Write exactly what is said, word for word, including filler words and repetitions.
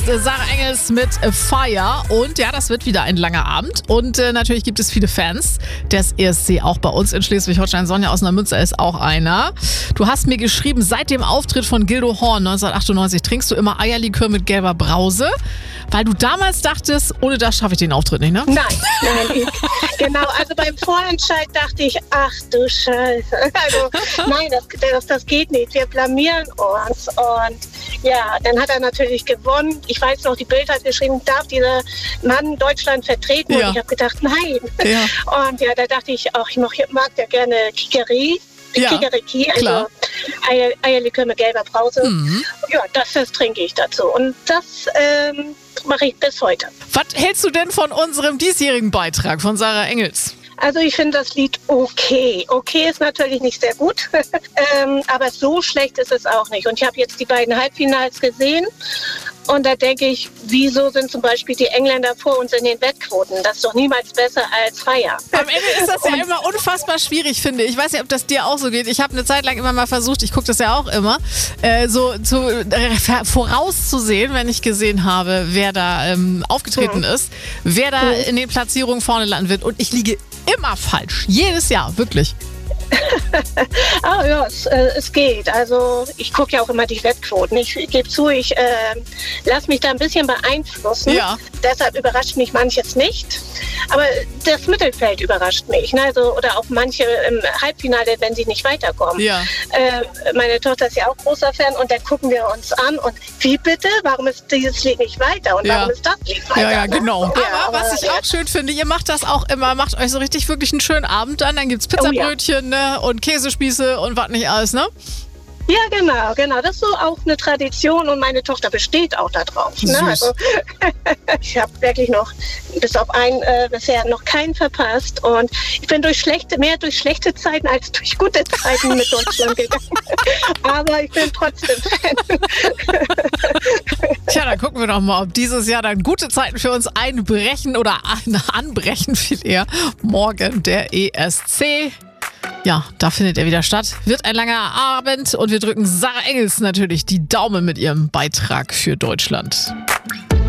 Sarah Engels mit Fire und ja, das wird wieder ein langer Abend und äh, natürlich gibt es viele Fans des E S C, auch bei uns in Schleswig-Holstein. Sonja aus Neumünster ist auch einer. Du hast mir geschrieben, seit dem Auftritt von Gildo Horn neunzehnhundertachtundneunzig trinkst du immer Eierlikör mit gelber Brause, weil du damals dachtest, ohne das schaffe ich den Auftritt nicht, ne? Nein, nein, ich, genau, also beim Vorentscheid dachte ich, ach du Scheiße, also nein, das, das, das geht nicht, wir blamieren uns und ja, dann hat er natürlich gewonnen. Ich weiß noch, die Bild hat geschrieben, darf dieser Mann Deutschland vertreten? Ja. Und ich habe gedacht, nein. Ja. Und ja, da dachte ich auch, ich mag, mag ja gerne Kikeri. Ja, Kikeriki, also klar. Eier, Eierlikör mit gelber Brause. Mhm. Ja, das, das trinke ich dazu. Und das ähm, mache ich bis heute. Was hältst du denn von unserem diesjährigen Beitrag von Sarah Engels? Also ich finde das Lied okay. Okay ist natürlich nicht sehr gut, ähm, aber so schlecht ist es auch nicht. Und ich habe jetzt die beiden Halbfinals gesehen und da denke ich, wieso sind zum Beispiel die Engländer vor uns in den Wettquoten? Das ist doch niemals besser als Fire. Am Ende ist das ja immer unfassbar schwierig, finde ich. Ich weiß nicht, ob das dir auch so geht. Ich habe eine Zeit lang immer mal versucht, ich gucke das ja auch immer, äh, so zu, äh, vorauszusehen, wenn ich gesehen habe, wer da ähm, aufgetreten mhm. ist, wer da mhm. in den Platzierungen vorne landen wird. Und ich liege immer falsch. Jedes Jahr, wirklich. Ah ja, es, äh, es geht. Also ich gucke ja auch immer die Wettquoten. Ich, ich gebe zu, ich äh, lasse mich da ein bisschen beeinflussen. Ja. Deshalb überrascht mich manches nicht. Aber das Mittelfeld überrascht mich. Ne? Also, oder auch manche im Halbfinale, wenn sie nicht weiterkommen. Ja. Äh, meine Tochter ist ja auch großer Fan und dann gucken wir uns an und wie bitte? Warum ist dieses Lied nicht weiter? Und Ja. warum ist das Lied weiter? Ja, ja, genau. Ne? Ja, aber, was ich ja. auch schön finde, ihr macht das auch immer, macht euch so richtig wirklich einen schönen Abend an. Dann gibt's Pizzabrötchen, ne? Und Käsespieße und was nicht alles, ne? Ja, genau, genau. Das ist so auch eine Tradition und meine Tochter besteht auch darauf. Ne? Also, ich habe wirklich noch bis auf einen äh, bisher noch keinen verpasst und ich bin durch schlechte, mehr durch schlechte Zeiten als durch gute Zeiten mit Deutschland gegangen. Aber ich bin trotzdem Fan. Tja, dann gucken wir doch mal, ob dieses Jahr dann gute Zeiten für uns einbrechen oder an, anbrechen viel eher. Morgen der E S C. Ja, da findet er wieder statt. Wird ein langer Abend und wir drücken Sarah Engels natürlich die Daumen mit ihrem Beitrag für Deutschland.